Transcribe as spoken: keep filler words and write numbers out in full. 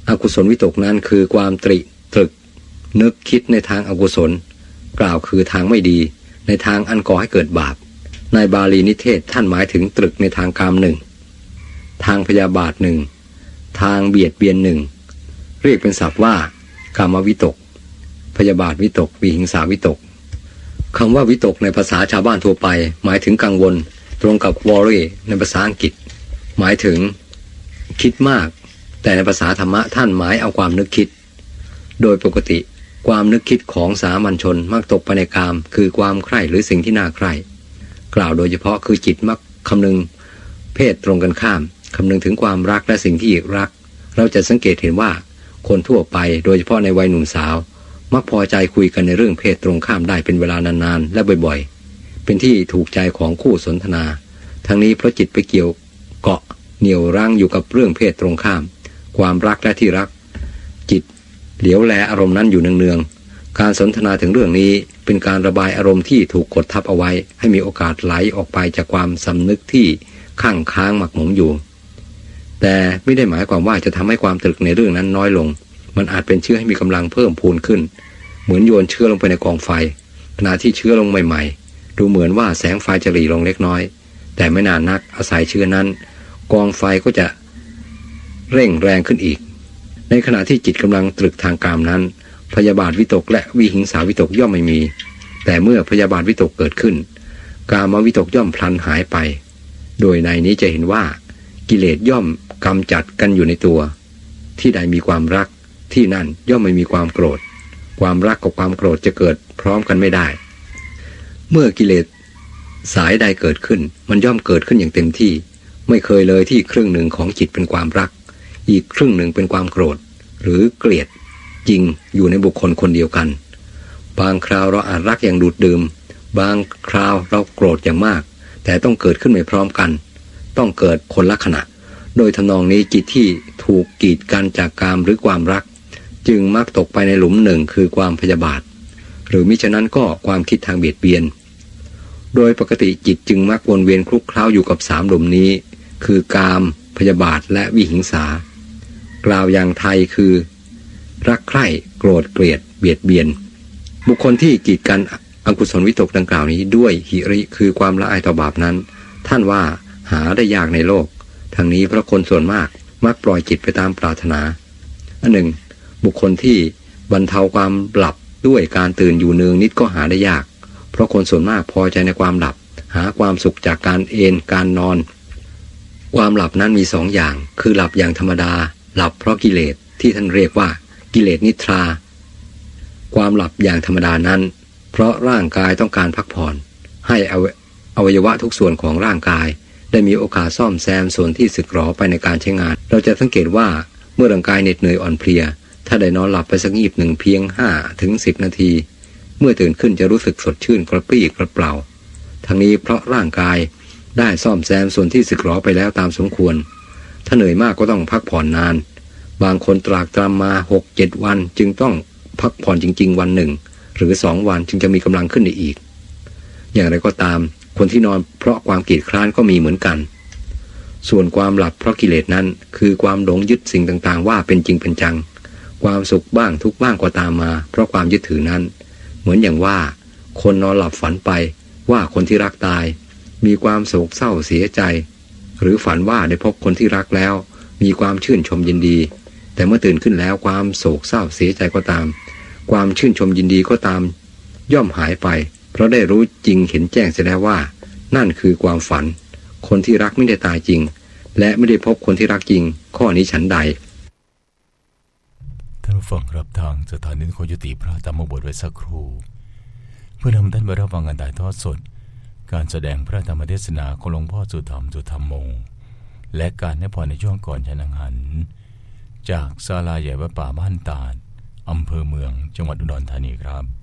อกุศลวิตกนั้นคือความตริตรึกนึกคิดในทางอกุศลกล่าวคือทางไม่ดีในทางอันก่อให้เกิดบาปในบาลีนิเทศท่านหมายถึงตรึกในทางกามหนึ่งทางพยาบาทหนึ่งทางเบียดเบียนหนึ่งเรียกเป็นศัพท์ว่ากามวิตกพยาบาทวิตกวิหิงสาวิตกคำว่าวิตกในภาษาชาวบ้านทั่วไปหมายถึงกังวลตรงกับ worry ในภาษาอังกฤษหมายถึงคิดมากแต่ในภาษาธรรมะท่านหมายเอาความนึกคิดโดยปกติความนึกคิดของสามัญชนมักตกไปในกามคือความใคร่หรือสิ่งที่น่าใคร่กล่าวโดยเฉพาะคือจิตมักคำนึงเพศตรงกันข้ามคำนึงถึงความรักและสิ่งที่รักเราจะสังเกตเห็นว่าคนทั่วไปโดยเฉพาะในวัยหนุ่มสาวมักพอใจคุยกันในเรื่องเพศตรงข้ามได้เป็นเวลานานๆและบ่อยๆเป็นที่ถูกใจของคู่สนทนาทั้งนี้เพราะจิตไปเกี่ยวเกาะเหนี่ยวรั้งอยู่กับเรื่องเพศตรงข้ามความรักและที่รักจิตเหลียวแลอารมณ์นั้นอยู่เนืองๆการสนทนาถึงเรื่องนี้เป็นการระบายอารมณ์ที่ถูกกดทับเอาไว้ให้มีโอกาสไหลออกไปจากความสำนึกที่ข้างค้างหมักหมมอยู่แต่ไม่ได้หมายความว่าจะทำให้ความตรึกในเรื่องนั้นน้อยลงมันอาจเป็นเชื้อให้มีกำลังเพิ่มพูนขึ้นเหมือนโยนเชื้อลงไปในกองไฟขณะที่เชื้อลงใหม่ๆดูเหมือนว่าแสงไฟจะหรี่ลงเล็กน้อยแต่ไม่นานนักอาศัยเชื้อนั้นกองไฟก็จะเร่งแรงขึ้นอีกในขณะที่จิตกำลังตรึกทางกามนั้นพยาบาทวิตกและวิหิงสาวิตกย่อมไม่มีแต่เมื่อพยาบาทวิตกเกิดขึ้นกามวิตกย่อมพลันหายไปโดยในนี้จะเห็นว่ากิเลสย่อมกำจัดกันอยู่ในตัวที่ใดมีความรักที่นั่นย่อมไม่มีความโกรธความรักกับความโกรธจะเกิดพร้อมกันไม่ได้เมื่อกิเลสสายใดเกิดขึ้นมันย่อมเกิดขึ้นอย่างเต็มที่ไม่เคยเลยที่ครึ่งหนึ่งของจิตเป็นความรักอีกครึ่งหนึ่งเป็นความโกรธหรือเกลียดจริงอยู่ในบุคคลคนเดียวกันบางคราวเราอาจรักอย่างดูดดื่มบางคราวเราโกรธอย่างมากแต่ต้องเกิดขึ้นไม่พร้อมกันต้องเกิดคนละขณะโดยทำนองนี้จิตที่ถูกกีดกันจากกามหรือความรักจึงมักตกไปในหลุมหนึ่งคือความพยาบาทหรือมิฉะนั้นก็ความคิดทางเบียดเบียนโดยปกติจิตจึงมักวนเวียนคลุกคล้าอยู่กับสามหลุมนี้คือกามพยาบาทและวิหิงสากล่าวอย่างไทยคือรักใคร่โกรธเกลียดเบียดเบียนบุคคลที่กีดกันอกุศลวิตกดังกล่าวนี้ด้วยหิริคือความละอายต่อบาปนั้นท่านว่าหาได้ยากในโลกทั้งนี้เพราะคนส่วนมากมักปล่อยจิตไปตามปรารถนาอันหนึ่งบุคคลที่บรรเทาความหลับด้วยการตื่นอยู่เนืองนิดก็หาได้ยากเพราะคนส่วนมากพอใจในความหลับหาความสุขจากการเอนการนอนความหลับนั้นมีสองอย่างคือหลับอย่างธรรมดาหลับเพราะกิเลสที่ท่านเรียกว่ากิเลสนิทราความหลับอย่างธรรมดานั้นเพราะร่างกายต้องการพักผ่อนให้อวัยวะทุกส่วนของร่างกายได้มีโอกาสซ่อมแซมส่วนที่สึกหรอไปในการใช้งานเราจะสังเกตว่าเมื่อร่างกายเหน็ดเหนื่อยอ่อนเพลียถ้าได้นอนหลับไปสักงีบหนึ่งเพียงห้าถึงสิบนาทีเมื่อตื่นขึ้นจะรู้สึกสดชื่นกระปรี้กระเปร่าทั้งนี้เพราะร่างกายได้ซ่อมแซมส่วนที่สึกหรอไปแล้วตามสมควรถ้าเหนื่อยมากก็ต้องพักผ่อนนานบางคนตรากตรำมาหกเจ็ดวันจึงต้องพักผ่อนจริงๆวันหนึ่งหรือสองวันจึงจะมีกำลังขึ้นได้อีกอย่างไรก็ตามคนที่นอนเพราะความเกียจคร้านก็มีเหมือนกันส่วนความหลับเพราะกิเลสนั้นคือความหลงยึดสิ่งต่างๆว่าเป็นจริงเป็นจังความสุขบ้างทุกข์บ้างก็ตามมาเพราะความยึดถือนั้นเหมือนอย่างว่าคนนอนหลับฝันไปว่าคนที่รักตายมีความโศกเศร้าเสียใจหรือฝันว่าได้พบคนที่รักแล้วมีความชื่นชมยินดีแต่เมื่อตื่นขึ้นแล้วความโศกเศร้าเสียใจก็ตามความชื่นชมยินดีก็ตามย่อมหายไปเพราะได้รู้จริงเห็นแจ้งเสียแล้วว่านั่นคือความฝันคนที่รักไม่ได้ตายจริงและไม่ได้พบคนที่รักจริงข้อนี้ฉันใดท่านผู้ฟังรับทางสถานีขอยุติพระธรรมบทไว้สักครู่เพื่อนำท่านไปรับฟังการถ่ายทอดสดการแสดงพระธรรมเทศนาของหลวงพ่อสุธรรมสุธรรมโมและการให้พรในช่วงก่อนฉันหันจากศาลาใหญ่วัดป่าบ้านตาดอำเภอเมืองจังหวัดอุดรธานีครับ